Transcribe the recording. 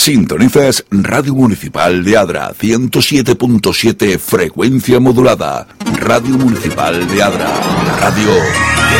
Sintonizas Radio Municipal de Adra, 107.7 frecuencia modulada. Radio Municipal de Adra, la radio